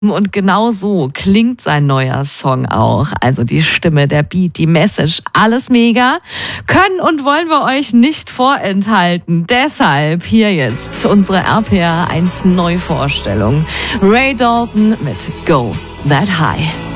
Und genau so klingt sein neuer Song auch. Also die Stimme, der Beat, die Message, alles mega. Können und wollen wir euch nicht vorenthalten. Deshalb hier jetzt unsere RPR 1 Neuvorstellung. Ray Dalton mit Go That High.